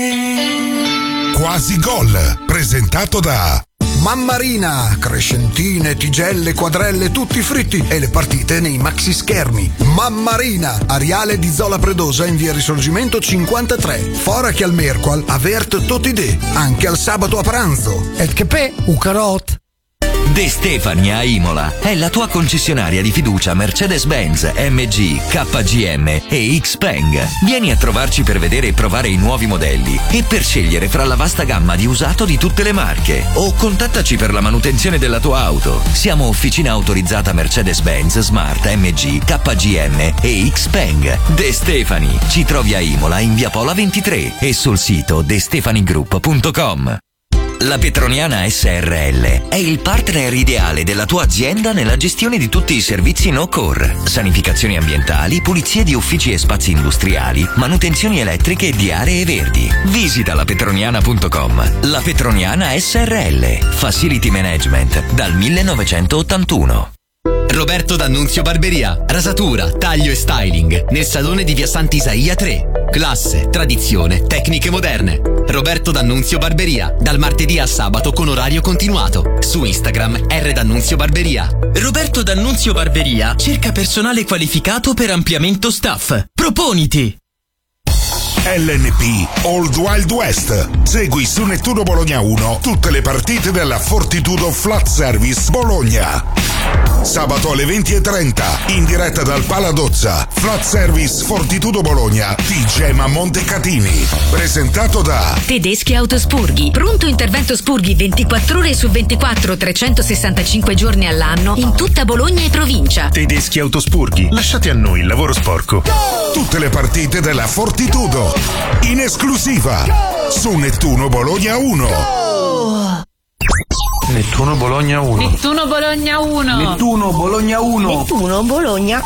Quasi Gol, presentato da Mammarina, crescentine, tigelle, quadrelle, tutti fritti e le partite nei maxi schermi. Mammarina, Ariale di Zola Predosa in via Risorgimento 53. Fora che al Merqual, avert totidè, anche al sabato a pranzo. E che pe, u carot. De Stefani a Imola è la tua concessionaria di fiducia Mercedes-Benz, MG, KGM e Xpeng. Vieni a trovarci per vedere e provare i nuovi modelli e per scegliere fra la vasta gamma di usato di tutte le marche. O contattaci per la manutenzione della tua auto. Siamo officina autorizzata Mercedes-Benz, Smart, MG, KGM e Xpeng. De Stefani. Ci trovi a Imola in via Pola 23 e sul sito destefanigroup.com. La Petroniana SRL è il partner ideale della tua azienda nella gestione di tutti i servizi no-core, sanificazioni ambientali, pulizie di uffici e spazi industriali, manutenzioni elettriche e di aree verdi. Visita lapetroniana.com. La Petroniana SRL, Facility Management dal 1981. Roberto D'Annunzio Barberia, rasatura, taglio e styling nel salone di via Sant'Isaia 3. Classe, tradizione, tecniche moderne. Roberto D'Annunzio Barberia, dal martedì al sabato con orario continuato. Su Instagram D'Annunzio Barberia. Roberto D'Annunzio Barberia cerca personale qualificato per ampliamento staff. Proponiti! LNP Old Wild West. Segui su Nettuno Bologna 1 tutte le partite della Fortitudo Flat Service Bologna. Sabato alle 20:30 in diretta dal Paladozza. Flat Service Fortitudo Bologna di Gemma Montecatini. Presentato da Tedeschi Autospurghi. Pronto intervento spurghi 24 ore su 24, 365 giorni all'anno in tutta Bologna e provincia. Tedeschi Autospurghi. Lasciate a noi il lavoro sporco. Tutte le partite della Fortitudo in esclusiva su Nettuno Bologna 1. Nettuno Bologna 1. Nettuno Bologna 1. Nettuno Bologna 1. Nettuno Bologna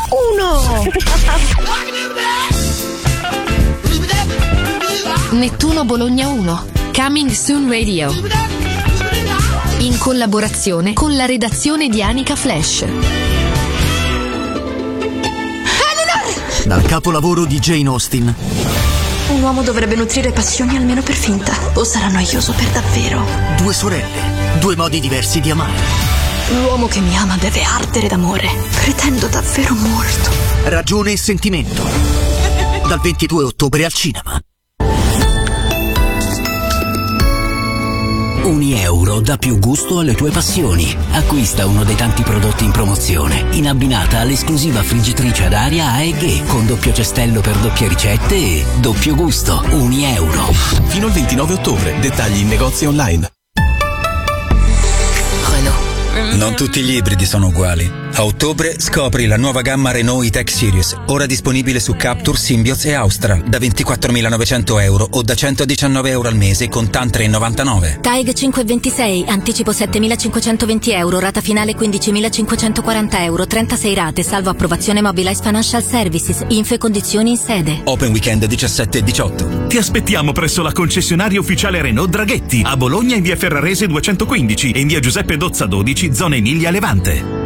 1. Nettuno Bologna 1. Coming Soon Radio. In collaborazione con la redazione di Anica Flash. Dal capolavoro di Jane Austen. Un uomo dovrebbe nutrire passioni almeno per finta, o sarà noioso per davvero. Due sorelle, due modi diversi di amare. L'uomo che mi ama deve ardere d'amore. Pretendo davvero molto. Ragione e sentimento. Dal 22 ottobre al cinema. €1 dà più gusto alle tue passioni. Acquista uno dei tanti prodotti in promozione, in abbinata all'esclusiva friggitrice ad aria AEG con doppio cestello per doppie ricette e doppio gusto. €1. Fino al 29 ottobre. Dettagli in negozi online. Non tutti gli ibridi sono uguali. A ottobre scopri la nuova gamma Renault E-Tech Series, ora disponibile su Captur, Symbioz e Austral, da €24.900 o da €119 al mese con TAN 3,99. TAIG 526, anticipo €7.520, rata finale €15.540, 36 rate, salvo approvazione Mobilize Financial Services, info e condizioni in sede. Open weekend 17 e 18. Ti aspettiamo presso la concessionaria ufficiale Renault Draghetti, a Bologna in via Ferrarese 215 e in via Giuseppe Dozza 12, zona Emilia Levante.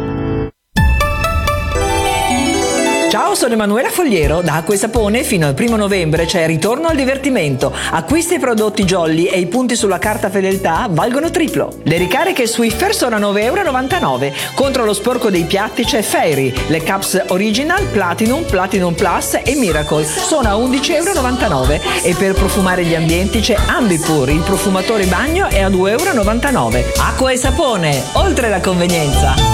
Ciao, sono Emanuela Fogliero. Da Acqua e Sapone fino al 1 novembre c'è Ritorno al divertimento. Acquista i prodotti Jolly e i punti sulla carta fedeltà valgono triplo. Le ricariche Swiffer sono a €9,99. Contro lo sporco dei piatti c'è Fairy. Le Cups Original, Platinum, Platinum Plus e Miracle sono a €11,99. E per profumare gli ambienti c'è Ambipur, il profumatore bagno è a €2,99. Acqua e Sapone, oltre la convenienza.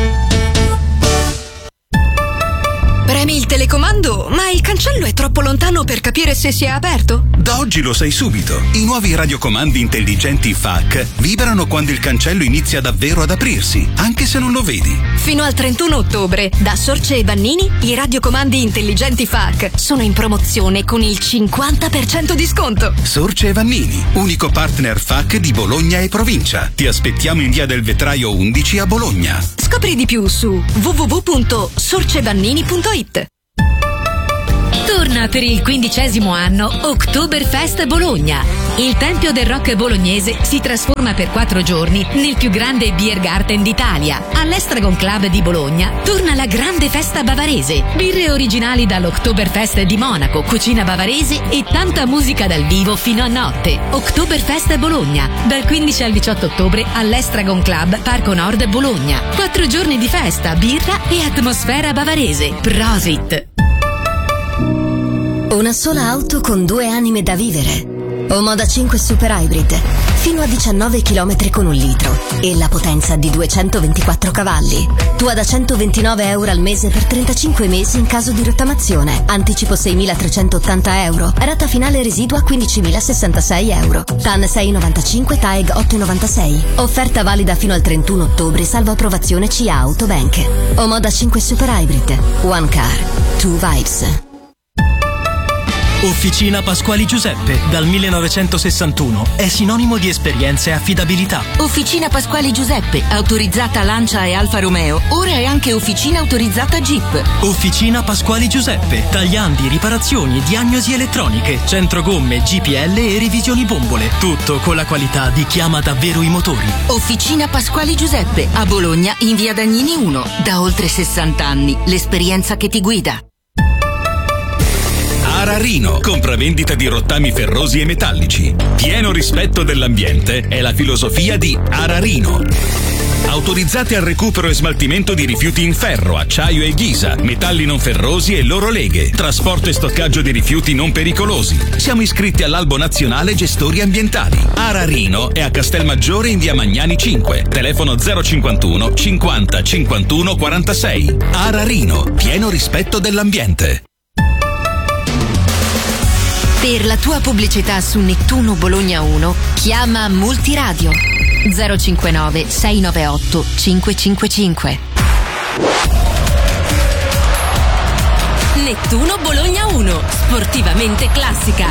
Premi il telecomando, ma il cancello è troppo lontano per capire se si è aperto? Da oggi lo sai subito. I nuovi radiocomandi intelligenti FAC vibrano quando il cancello inizia davvero ad aprirsi, anche se non lo vedi. Fino al 31 ottobre, da Sorce e Vannini, i radiocomandi intelligenti FAC sono in promozione con il 50% di sconto. Sorce e Vannini, unico partner FAC di Bologna e provincia. Ti aspettiamo in via del Vetraio 11 a Bologna. Scopri di più su www.sorcevannini.it. Torna Torna per il 15° anno Oktoberfest Bologna. Il tempio del rock bolognese si trasforma per 4 giorni nel più grande beer garden d'Italia. All'Estragon Club di Bologna torna la grande festa bavarese. Birre originali dall'Oktoberfest di Monaco, cucina bavarese e tanta musica dal vivo fino a notte. Oktoberfest Bologna, dal 15 al 18 ottobre all'Estragon Club Parco Nord Bologna. 4 giorni di festa, birra e atmosfera bavarese. Prosit! Una sola auto con 2 anime da vivere. Omoda 5 Super Hybrid, fino a 19 km con 1 litro e la potenza di 224 cavalli. Tua da €129 al mese per 35 mesi in caso di rottamazione. Anticipo €6.380. Rata finale residua €15.066. TAN 6,95, TAEG 8,96. Offerta valida fino al 31 ottobre, salvo approvazione CA Autobank. Omoda 5 Super Hybrid. One car, two vibes. Officina Pasquali Giuseppe, dal 1961, è sinonimo di esperienza e affidabilità. Officina Pasquali Giuseppe, autorizzata Lancia e Alfa Romeo, ora è anche officina autorizzata Jeep. Officina Pasquali Giuseppe, tagliandi, riparazioni, diagnosi elettroniche, centro gomme, GPL e revisioni bombole. Tutto con la qualità di chi ama davvero i motori. Officina Pasquali Giuseppe, a Bologna in via Dagnini 1, da oltre 60 anni, l'esperienza che ti guida. Ararino, compravendita di rottami ferrosi e metallici. Pieno rispetto dell'ambiente è la filosofia di Ararino. Autorizzate al recupero e smaltimento di rifiuti in ferro, acciaio e ghisa, metalli non ferrosi e loro leghe, trasporto e stoccaggio di rifiuti non pericolosi. Siamo iscritti all'Albo Nazionale Gestori Ambientali. Ararino è a Castelmaggiore in via Magnani 5, telefono 051 50 51 46. Ararino, pieno rispetto dell'ambiente. Per la tua pubblicità su Nettuno Bologna 1, chiama Multiradio 059 698 555. Nettuno Bologna 1, sportivamente classica.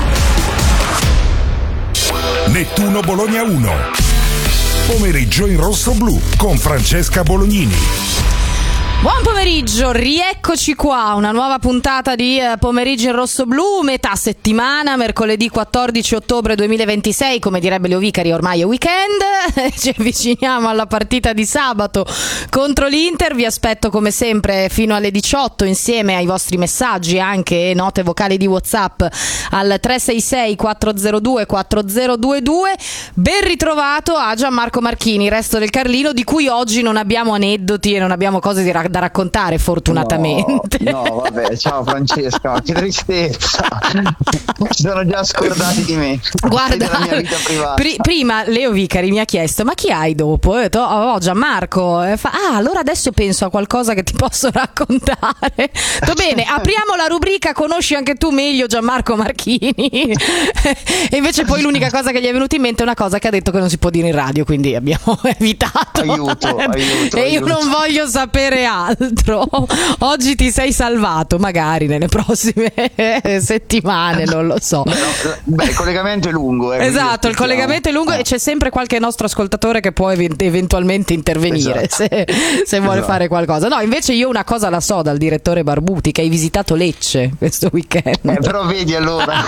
Nettuno Bologna 1. Pomeriggio in rosso-blu con Francesca Bolognini. Buon pomeriggio, rieccoci qua, una nuova puntata di Pomeriggio in Rosso-Blu, metà settimana, mercoledì 14 ottobre 2026, come direbbe Leo Vicari, ormai è weekend, ci avviciniamo alla partita di sabato contro l'Inter, vi aspetto come sempre fino alle 18 insieme ai vostri messaggi, anche note vocali di WhatsApp al 366 402 4022, ben ritrovato a Gianmarco Marchini, resto del Carlino, di cui oggi non abbiamo aneddoti e non abbiamo cose da raccontare fortunatamente. No, vabbè, ciao Francesca, che tristezza. Si sono già scordati di me. Guarda, della mia vita privata. Prima Leo Vicari mi ha chiesto: ma chi hai dopo? Ho detto: oh, Gianmarco. Allora adesso penso a qualcosa che ti posso raccontare. Va bene, apriamo la rubrica Conosci anche tu meglio Gianmarco Marchini. E invece poi l'unica cosa che gli è venuta in mente è una cosa che ha detto che non si può dire in radio, quindi abbiamo evitato. Aiuto. E io non voglio sapere altro. Oggi ti sei salvato, magari nelle prossime settimane, non lo so. Beh, il collegamento è lungo. Esatto, il collegamento è lungo e c'è sempre qualche nostro ascoltatore che può eventualmente intervenire, esatto, se vuole fare qualcosa. No, invece io una cosa la so dal direttore Barbuti, che hai visitato Lecce questo weekend. Però vedi allora,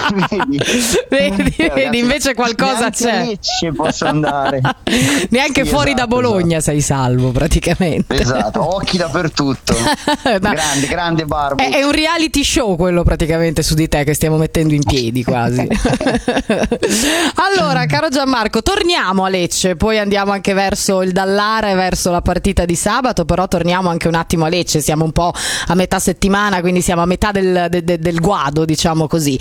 vedi, invece qualcosa c'è. A Lecce posso andare. Neanche fuori da Bologna sei salvo praticamente. Esatto, occhi dappertutto. grande Barbo. È un reality show quello praticamente su di te che stiamo mettendo in piedi quasi. Allora, caro Gianmarco, torniamo a Lecce, poi andiamo anche verso il Dallara e verso la partita di sabato, però torniamo anche un attimo a Lecce, siamo un po' a metà settimana, quindi siamo a metà del guado, diciamo così.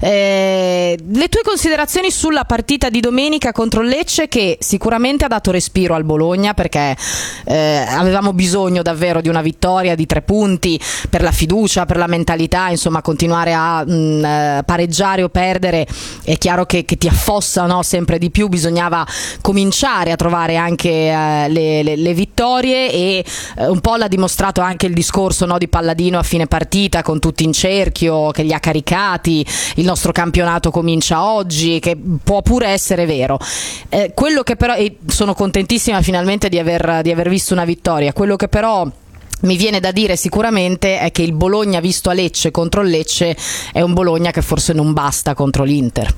Le tue considerazioni sulla partita di domenica contro il Lecce, che sicuramente ha dato respiro al Bologna, perché avevamo bisogno davvero di una vittoria di 3 punti per la fiducia, per la mentalità, insomma continuare a pareggiare o perdere è chiaro che ti affossa, no? Sempre di più, bisognava cominciare a trovare anche le vittorie e un po' l'ha dimostrato anche il discorso, no, di Palladino a fine partita con tutti in cerchio che li ha caricati, il nostro campionato comincia oggi, che può pure essere vero. Quello che però, e sono contentissima finalmente di aver visto una vittoria, quello che però mi viene da dire sicuramente è che il Bologna visto a Lecce contro il Lecce è un Bologna che forse non basta contro l'Inter.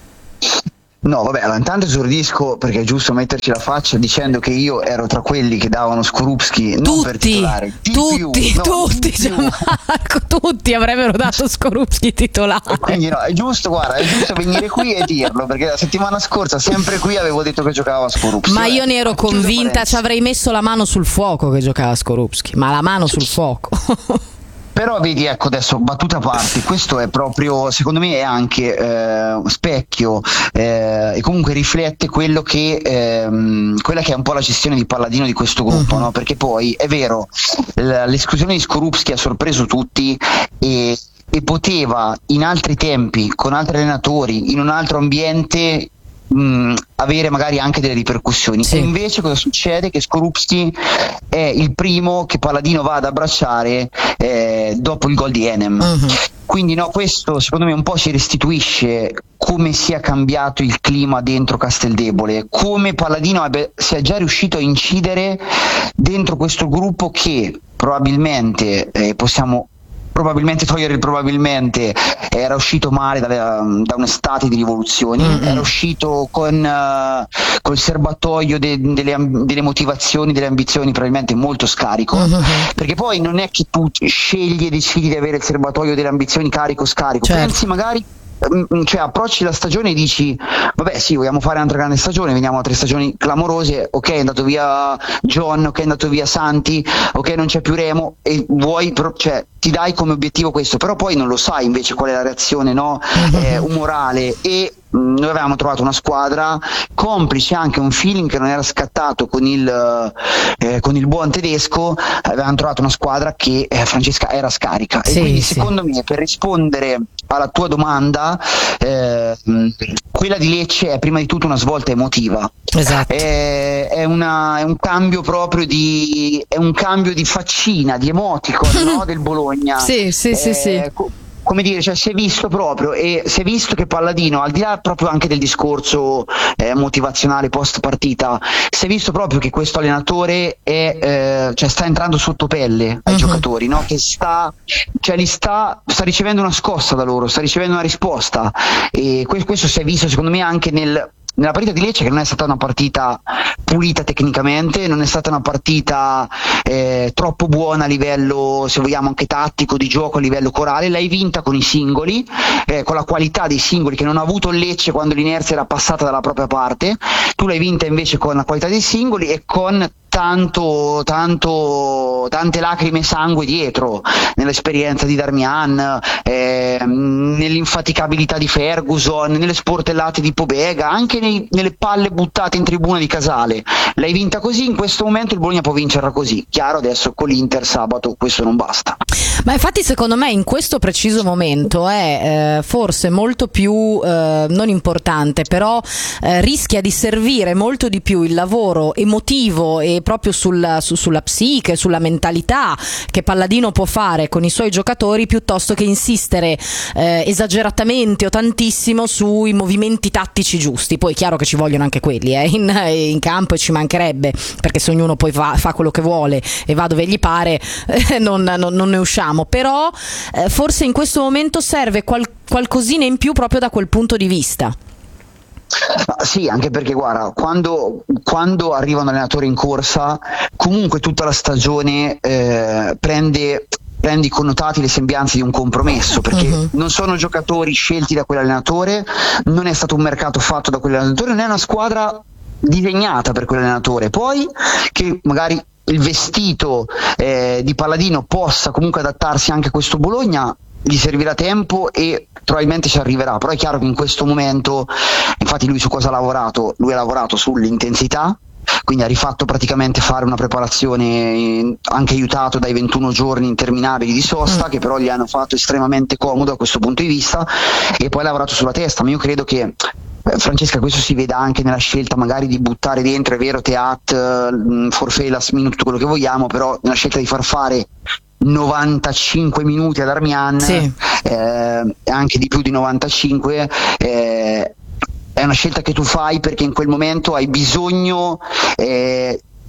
No, vabbè, allora intanto esordisco perché è giusto metterci la faccia dicendo che io ero tra quelli che davano Skorupski non per titolare. Gianmarco, tutti avrebbero dato Skorupski titolare. Quindi no, è giusto venire qui e dirlo, perché la settimana scorsa sempre qui avevo detto che giocava Skorupski. Ma io ne ero convinta, ci avrei messo la mano sul fuoco che giocava Skorupski, ma la mano sul fuoco. Però vedi, ecco, adesso battuta a parte, questo è proprio, secondo me è anche specchio e comunque riflette quello che quella che è un po' la gestione di Palladino di questo gruppo, no? Perché poi è vero, l'esclusione di Skorupski ha sorpreso tutti e poteva in altri tempi, con altri allenatori, in un altro ambiente avere magari anche delle ripercussioni. E invece cosa succede? Che Skorupski è il primo che Palladino va ad abbracciare dopo il gol di Enem. Quindi no, questo secondo me un po' ci restituisce come sia cambiato il clima dentro Casteldebole, come Palladino sia già riuscito a incidere dentro questo gruppo che probabilmente possiamo togliere il probabilmente, era uscito male da un'estate di rivoluzioni, era uscito col serbatoio delle motivazioni, delle ambizioni probabilmente molto scarico, perché poi non è che tu scegli e decidi di avere il serbatoio delle ambizioni carico, pensi magari, cioè approcci la stagione e dici vabbè sì, vogliamo fare un'altra grande stagione, veniamo a 3 stagioni clamorose, ok è andato via John, ok è andato via Santi, ok non c'è più Remo e vuoi, cioè ti dai come obiettivo questo, però poi non lo sai invece qual è la reazione, no? Umorale. E noi avevamo trovato una squadra complice anche un feeling che non era scattato con il buon tedesco, avevamo trovato una squadra che Francesca era scarica, e quindi secondo me, per rispondere alla tua domanda, quella di Lecce è prima di tutto una svolta emotiva. Esatto. È un cambio proprio di faccina, di emoticon, no? Del Bologna. Sì. Come dire, cioè si è visto proprio, e si è visto che Palladino, al di là proprio anche del discorso motivazionale post partita, si è visto proprio che questo allenatore sta entrando sotto pelle ai giocatori, no? Che sta ricevendo una scossa da loro, sta ricevendo una risposta, e questo si è visto secondo me anche nella partita di Lecce, che non è stata una partita pulita tecnicamente, non è stata una partita troppo buona a livello, se vogliamo, anche tattico, di gioco, a livello corale. L'hai vinta con i singoli, con la qualità dei singoli che non ha avuto il Lecce quando l'inerzia era passata dalla propria parte. Tu l'hai vinta invece con la qualità dei singoli e con tante lacrime e sangue dietro, nell'esperienza di Darmian, nell'infaticabilità di Ferguson, nelle sportellate di Pobega, anche nelle palle buttate in tribuna di Casale. L'hai vinta così, in questo momento il Bologna può vincerla così. Chiaro, adesso con l'Inter sabato questo non basta. Ma infatti secondo me in questo preciso momento è forse molto più non importante, però rischia di servire molto di più il lavoro emotivo e proprio sulla psiche, sulla mentalità che Palladino può fare con i suoi giocatori, piuttosto che insistere esageratamente o tantissimo sui movimenti tattici giusti. Poi è chiaro che ci vogliono anche quelli in campo, e ci mancherebbe, perché se ognuno poi fa quello che vuole e va dove gli pare, non ne usciamo. Però forse in questo momento serve qualcosina in più proprio da quel punto di vista. Sì, anche perché guarda, quando arriva un allenatore in corsa, comunque tutta la stagione prende i connotati, le sembianze di un compromesso, perché non sono giocatori scelti da quell'allenatore, non è stato un mercato fatto da quell'allenatore, non è una squadra disegnata per quell'allenatore. Poi che magari il vestito di Palladino possa comunque adattarsi anche a questo Bologna, gli servirà tempo e probabilmente ci arriverà. Però è chiaro che in questo momento, infatti lui su cosa ha lavorato? Lui ha lavorato sull'intensità, quindi ha rifatto praticamente fare una preparazione anche aiutato dai 21 giorni interminabili di sosta, che però gli hanno fatto estremamente comodo da questo punto di vista, e poi ha lavorato sulla testa. Ma io credo che Francesca, questo si veda anche nella scelta magari di buttare dentro, è vero, Teat, forfait last minute, tutto quello che vogliamo, però nella scelta di far fare 95 minuti ad Darmian, anche di più di 95, è una scelta che tu fai perché in quel momento hai bisogno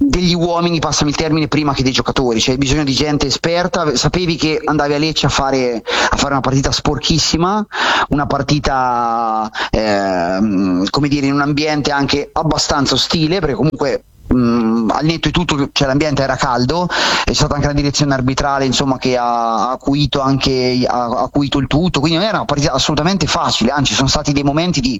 degli uomini, passami il termine, prima che dei giocatori, cioè hai bisogno di gente esperta. Sapevi che andavi a Lecce a fare una partita sporchissima, una partita come dire, in un ambiente anche abbastanza ostile, perché comunque al netto di tutto, cioè, l'ambiente era caldo, è stata anche la direzione arbitrale, insomma, che ha acuito il tutto, quindi non era una partita assolutamente facile, anzi sono stati dei momenti di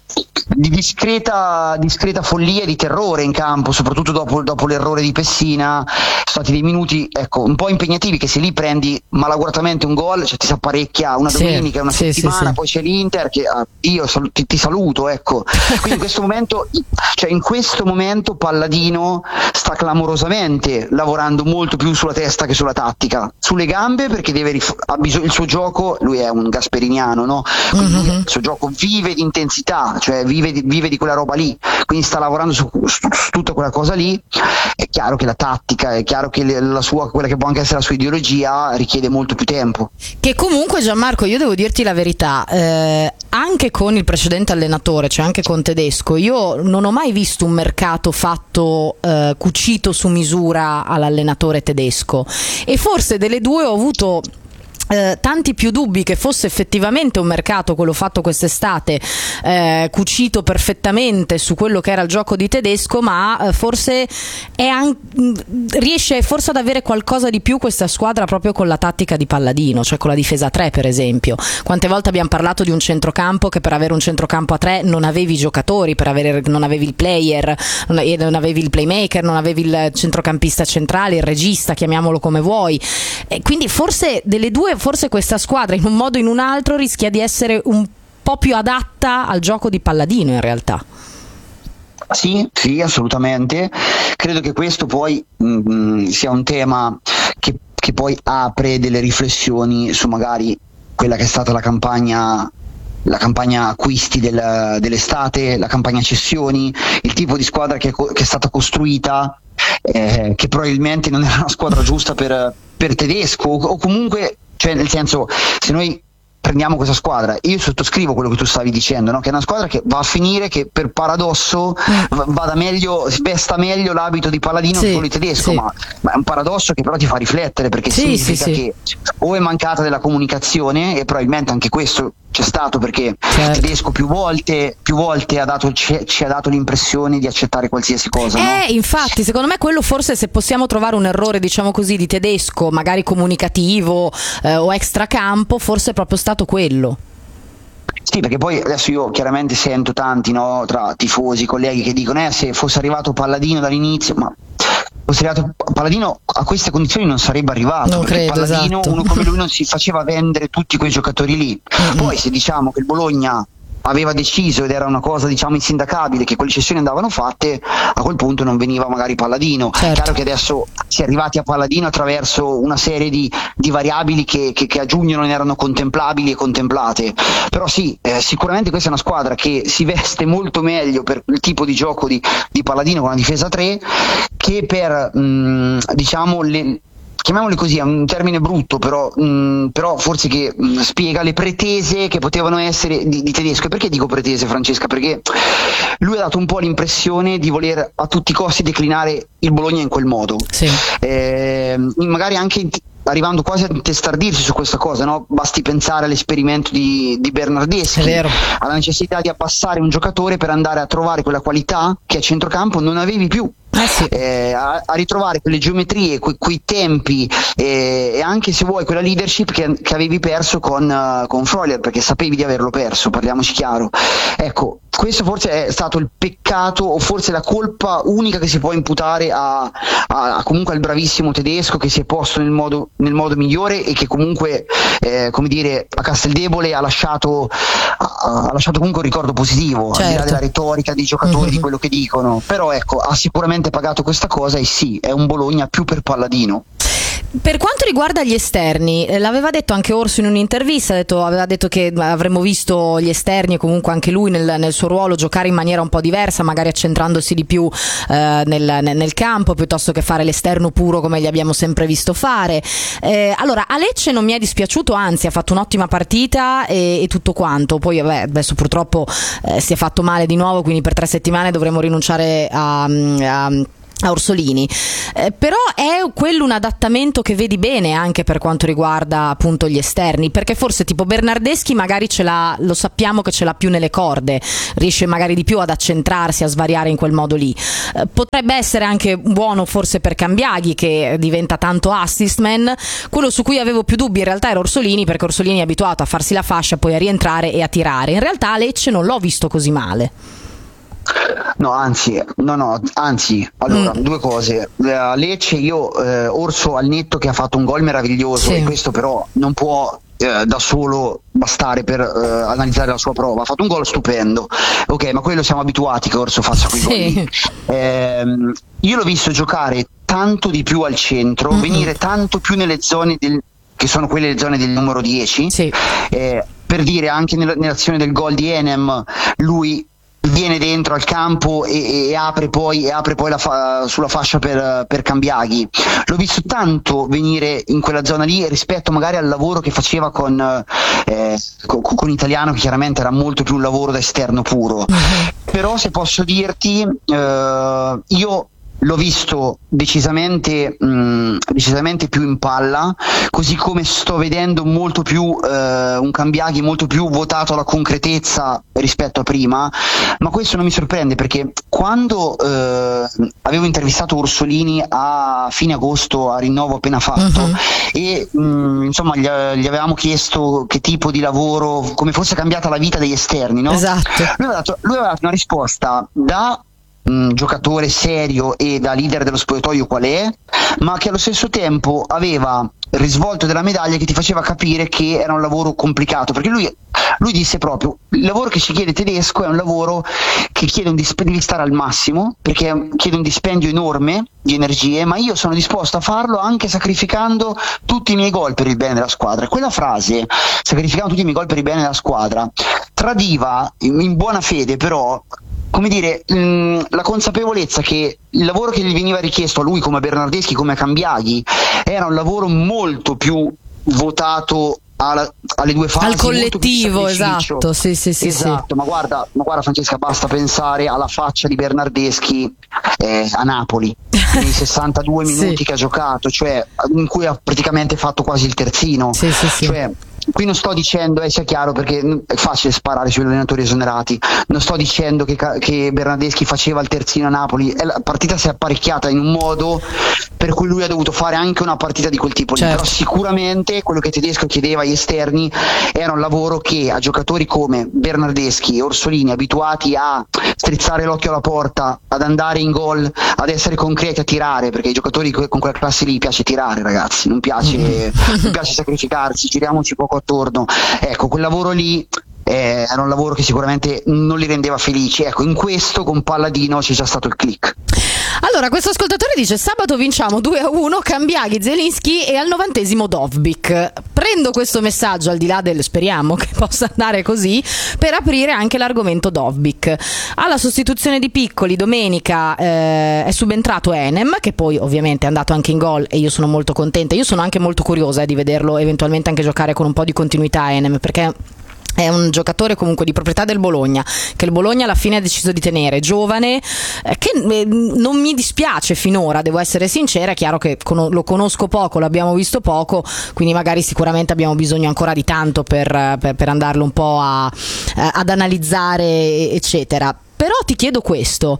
discreta follia e di terrore in campo, soprattutto dopo l'errore di Pessina. Sono stati dei minuti, ecco, un po' impegnativi, che se lì prendi malauguratamente un gol, cioè ti si apparecchia una domenica, una settimana, poi c'è l'Inter che io ti saluto, ecco. Quindi in questo momento Palladino sta clamorosamente lavorando molto più sulla testa che sulla tattica, sulle gambe, perché il suo gioco, lui è un gasperiniano, no? Quindi il suo gioco vive di intensità, cioè vive di quella roba lì, quindi sta lavorando su tutta quella cosa lì. È chiaro che la tattica, è chiaro che quella che può anche essere la sua ideologia, richiede molto più tempo. Che comunque, Gianmarco, io devo dirti la verità, anche con il precedente allenatore, cioè anche con Tedesco, io non ho mai visto un mercato fatto cucito su misura all'allenatore tedesco, e forse delle due ho avuto tanti più dubbi che fosse effettivamente un mercato, quello fatto quest'estate, cucito perfettamente su quello che era il gioco di Tedesco, ma forse riesce forse ad avere qualcosa di più questa squadra proprio con la tattica di Palladino, cioè con la difesa a 3, per esempio. Quante volte abbiamo parlato di un centrocampo che per avere un centrocampo a 3 non avevi i giocatori, non avevi il player, non avevi il playmaker, non avevi il centrocampista centrale, il regista, chiamiamolo come vuoi, e quindi forse delle due, forse questa squadra in un modo o in un altro rischia di essere un po' più adatta al gioco di Palladino in realtà. Sì, assolutamente. Credo che questo poi sia un tema che poi apre delle riflessioni su magari quella che è stata la campagna acquisti dell'estate, la campagna cessioni, il tipo di squadra che è stata costruita, che probabilmente non era una squadra giusta per Tedesco, o comunque, cioè, nel senso, se noi prendiamo questa squadra, io sottoscrivo quello che tu stavi dicendo, no? Che è una squadra che va a finire che per paradosso vesta meglio l'abito di Palladino che quello di Tedesco, ma è un paradosso che però ti fa riflettere, perché significa che o è mancata della comunicazione, e probabilmente anche questo c'è stato, perché Tedesco più volte ci ha dato l'impressione di accettare qualsiasi cosa, no? Infatti secondo me quello, forse, se possiamo trovare un errore, diciamo così, di Tedesco, magari comunicativo o extracampo, forse è proprio stato quello. Sì, perché poi adesso io chiaramente sento tanti, no, tra tifosi, colleghi, che dicono se fosse arrivato Palladino dall'inizio, ma fosse arrivato Palladino a queste condizioni non sarebbe arrivato, non perché credo, Palladino, uno come lui non si faceva vendere tutti quei giocatori lì. Poi se diciamo che il Bologna aveva deciso, ed era una cosa, diciamo, insindacabile, che quelle cessioni andavano fatte, a quel punto non veniva magari Palladino. È chiaro che adesso si è arrivati a Palladino attraverso una serie di variabili che a giugno non erano contemplabili e contemplate, però sicuramente questa è una squadra che si veste molto meglio per il tipo di gioco di Palladino con la difesa 3 che per diciamo chiamiamole così, è un termine brutto, però forse che spiega le pretese che potevano essere di Tedesco. E perché dico pretese, Francesca? Perché lui ha dato un po' l'impressione di voler a tutti i costi declinare il Bologna in quel modo, magari anche arrivando quasi a intestardirsi su questa cosa, no? Basti pensare all'esperimento di Bernardeschi, alla necessità di abbassare un giocatore per andare a trovare quella qualità che a centrocampo non avevi più. A ritrovare quelle geometrie, quei tempi, e anche, se vuoi, quella leadership che avevi perso con Freuler, perché sapevi di averlo perso, parliamoci chiaro. Ecco, questo forse è stato il peccato, o forse la colpa unica che si può imputare comunque al bravissimo Tedesco, che si è posto nel modo migliore, e che comunque come dire, a Casteldebole ha lasciato comunque un ricordo positivo, al di là della retorica dei giocatori, di quello che dicono. Però ecco, ha sicuramente pagato questa cosa, e è un Bologna più per Palladino. Per quanto riguarda gli esterni, l'aveva detto anche Orso in un'intervista, aveva detto che avremmo visto gli esterni, e comunque anche lui nel suo ruolo, giocare in maniera un po' diversa, magari accentrandosi di più nel campo, piuttosto che fare l'esterno puro come gli abbiamo sempre visto fare. Allora, a Lecce non mi è dispiaciuto, anzi ha fatto un'ottima partita e tutto quanto. Poi adesso purtroppo si è fatto male di nuovo, quindi per 3 settimane dovremo rinunciare a Orsolini, però è quello un adattamento che vedi bene anche per quanto riguarda appunto gli esterni, perché forse tipo Bernardeschi magari ce l'ha, lo sappiamo che ce l'ha più nelle corde, riesce magari di più ad accentrarsi, a svariare in quel modo lì. Potrebbe essere anche buono forse per Cambiaghi, che diventa tanto assist man. Quello su cui avevo più dubbi in realtà era Orsolini, perché Orsolini è abituato a farsi la fascia, poi a rientrare e a tirare. In realtà a Lecce non l'ho visto così male. No, anzi, allora, due cose. A Lecce io, Orso al netto che ha fatto un gol meraviglioso, e questo però non può da solo bastare per analizzare la sua prova. Ha fatto un gol stupendo, ok, ma quello siamo abituati che Orso faccia quei gol. Io l'ho visto giocare tanto di più al centro, venire tanto più nelle zone che sono quelle le zone del numero 10, per dire anche nell'azione del gol di Enem lui viene dentro al campo e apre poi sulla fascia per Cambiaghi. L'ho visto tanto venire in quella zona lì rispetto magari al lavoro che faceva con Italiano, che chiaramente era molto più un lavoro da esterno puro. Però se posso dirti, io l'ho visto decisamente più in palla, così come sto vedendo molto più un Cambiaghi molto più votato alla concretezza rispetto a prima. Ma questo non mi sorprende, perché quando avevo intervistato Orsolini a fine agosto, a rinnovo appena fatto, e insomma gli avevamo chiesto che tipo di lavoro, come fosse cambiata la vita degli esterni, no? Esatto. Lui aveva dato una risposta da giocatore serio e da leader dello spogliatoio qual è, ma che allo stesso tempo aveva risvolto della medaglia che ti faceva capire che era un lavoro complicato, perché lui disse proprio: il lavoro che ci chiede Tedesco è un lavoro che chiede devi stare al massimo, perché chiede un dispendio enorme di energie, ma io sono disposto a farlo anche sacrificando tutti i miei gol per il bene della squadra. E quella frase, sacrificando tutti i miei gol per il bene della squadra, tradiva in buona fede però, come dire, la consapevolezza che il lavoro che gli veniva richiesto a lui, come a Bernardeschi, come a Cambiaghi, era un lavoro molto più votato alle due fasi, al collettivo, esatto, sì. Esatto, ma guarda Francesca, basta pensare alla faccia di Bernardeschi a Napoli nei 62 minuti che ha giocato, cioè in cui ha praticamente fatto quasi il terzino. Cioè, qui non sto dicendo, sia chiaro, perché è facile sparare sugli allenatori esonerati, non sto dicendo che Bernardeschi faceva il terzino a Napoli, la partita si è apparecchiata in un modo per cui lui ha dovuto fare anche una partita di quel tipo lì. Però sicuramente quello che Tedesco chiedeva agli esterni era un lavoro che a giocatori come Bernardeschi e Orsolini, abituati a strizzare l'occhio alla porta, ad andare in gol, ad essere concreti, a tirare, perché ai giocatori con quella classe lì piace tirare, ragazzi, non piace sacrificarsi, giriamoci poco attorno. Ecco, quel lavoro lì era un lavoro che sicuramente non li rendeva felici. Ecco, in questo con Palladino c'è già stato il click. Allora, questo ascoltatore dice: sabato vinciamo 2-1, Cambiaghi, Zelinski e al 90° Dovbyk. Prendo questo messaggio, al di là del speriamo che possa andare così, per aprire anche l'argomento Dovbyk. Alla sostituzione di Piccoli domenica è subentrato Enem, che poi ovviamente è andato anche in gol, e io sono molto contenta. Io sono anche molto curiosa di vederlo eventualmente anche giocare con un po' di continuità Enem, perché è un giocatore comunque di proprietà del Bologna, che il Bologna alla fine ha deciso di tenere, giovane, che non mi dispiace finora, devo essere sincera. È chiaro che lo conosco poco, l'abbiamo visto poco, quindi magari sicuramente abbiamo bisogno ancora di tanto per andarlo un po' ad analizzare, eccetera. Però ti chiedo questo,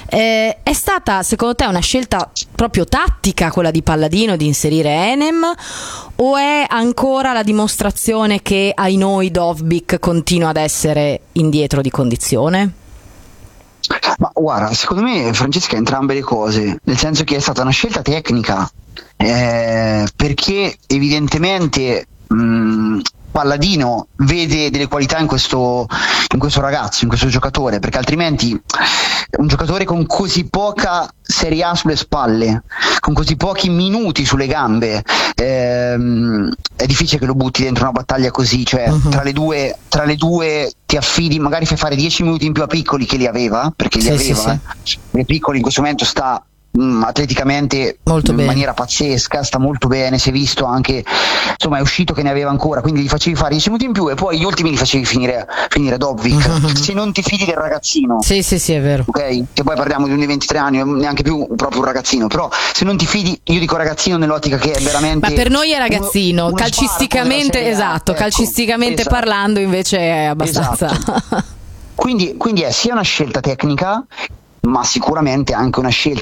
è stata secondo te una scelta proprio tattica quella di Palladino di inserire Enem, o è ancora la dimostrazione che ai noi Dovbyk continua ad essere indietro di condizione? Ma guarda, secondo me, Francesca, entrambe le cose, nel senso che è stata una scelta tecnica, perché evidentemente Palladino vede delle qualità in questo ragazzo, in questo giocatore, perché altrimenti un giocatore con così poca Serie A sulle spalle, con così pochi minuti sulle gambe, è difficile che lo butti dentro una battaglia così, cioè tra le due ti affidi, magari fai fare 10 minuti in più a Piccoli, che li aveva, perché li aveva. Piccoli in questo momento sta atleticamente molto in bene, maniera pazzesca, sta molto bene, si è visto anche, insomma è uscito che ne aveva ancora, quindi gli facevi fare 10 minuti in più e poi gli ultimi li facevi finire Dobbik. Se non ti fidi del ragazzino, sì è vero, ok, che poi parliamo di un di 23 anni, neanche più proprio un ragazzino, però se non ti fidi, io dico ragazzino nell'ottica che è veramente, ma per noi è ragazzino, uno calcisticamente esatto, calcisticamente parlando invece è abbastanza quindi è sia una scelta tecnica, ma sicuramente anche una scelta